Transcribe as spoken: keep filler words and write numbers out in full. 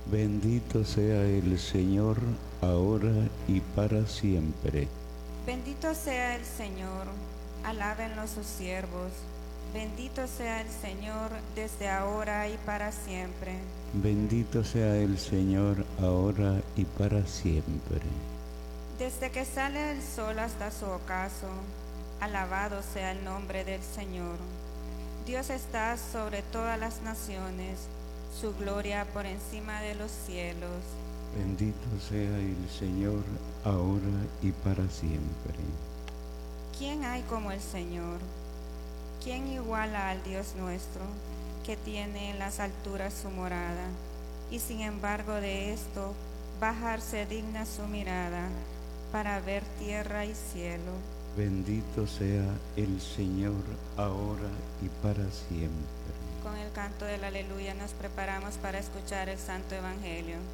Bendito sea el Señor, ahora y para siempre. Bendito sea el Señor, alábenlo sus siervos. Bendito sea el Señor desde ahora y para siempre. Bendito sea el Señor, ahora y para siempre. Desde que sale el sol hasta su ocaso, alabado sea el nombre del Señor. Dios está sobre todas las naciones, su gloria por encima de los cielos. Bendito sea el Señor, ahora y para siempre. ¿Quién hay como el Señor? ¿Quién iguala al Dios nuestro, que tiene en las alturas su morada, y sin embargo de esto bajarse digna su mirada, para ver tierra y cielo? Bendito sea el Señor, ahora y para siempre. Con el canto del aleluya nos preparamos para escuchar el Santo Evangelio.